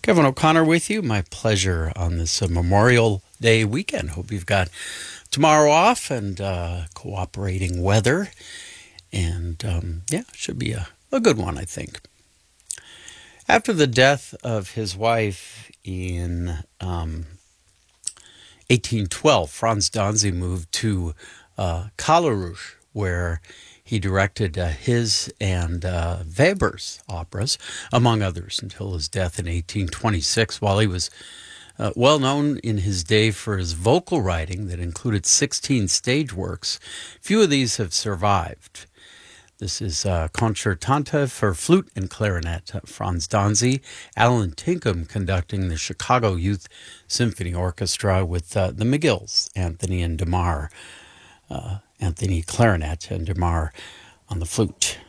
Kevin O'Connor with you. My pleasure on this Memorial Day weekend. Hope you've got tomorrow off and cooperating weather. And should be a good one, I think. After the death of his wife in 1812, Franz Danzi moved to Kallerusch, where he directed his and Weber's operas, among others, until his death in 1826. While he was well known in his day for his vocal writing that included 16 stage works, few of these have survived. This is Concertante for Flute and Clarinet, Franz Danzi, Alan Tinkham conducting the Chicago Youth Symphony Orchestra with the McGills, Anthony and DeMar. Anthony clarinet and DeMar on the flute.